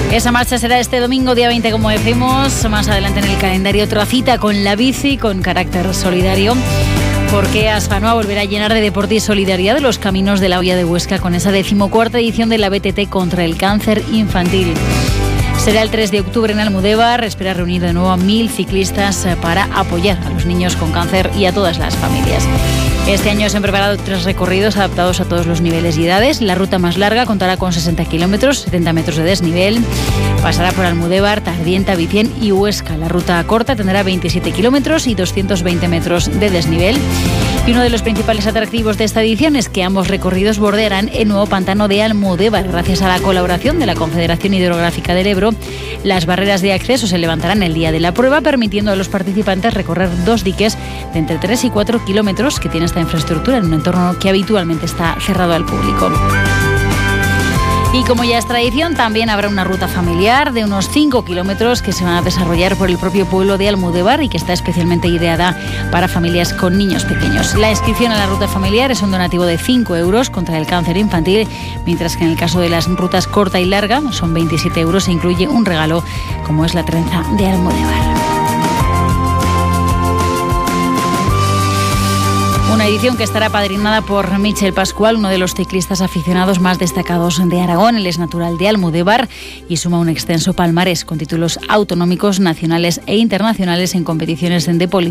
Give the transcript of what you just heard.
Esa marcha será este domingo, día 20, como decimos. Más adelante en el calendario, otra cita con la bici con carácter solidario, porque Asfanoa volverá a llenar de deporte y solidaridad los caminos de la Hoya de Huesca con esa 14ª edición de la BTT contra el cáncer infantil. Será el 3 de octubre en Almudévar. Espera reunir de nuevo a 1.000 ciclistas para apoyar a los niños con cáncer y a todas las familias. Este año se han preparado 3 recorridos adaptados a todos los niveles y edades. La ruta más larga contará con 60 kilómetros, 70 metros de desnivel. Pasará por Almudévar, Tardienta, Vicien y Huesca. La ruta corta tendrá 27 kilómetros y 220 metros de desnivel. Y uno de los principales atractivos de esta edición es que ambos recorridos bordearán el nuevo pantano de Almudévar. Gracias a la colaboración de la Confederación Hidrográfica del Ebro, las barreras de acceso se levantarán el día de la prueba, permitiendo a los participantes recorrer 2 diques de entre 3 y 4 kilómetros que tiene esta infraestructura en un entorno que habitualmente está cerrado al público. Y como ya es tradición, también habrá una ruta familiar de unos 5 kilómetros que se van a desarrollar por el propio pueblo de Almudévar y que está especialmente ideada para familias con niños pequeños. La inscripción a la ruta familiar es un donativo de 5 euros contra el cáncer infantil, mientras que en el caso de las rutas corta y larga son 27 euros e incluye un regalo como es la trenza de Almudévar. Una edición que estará padrinada por Michel Pascual, uno de los ciclistas aficionados más destacados de Aragón. Él es natural de Almudévar y suma un extenso palmarés con títulos autonómicos, nacionales e internacionales en competiciones de policía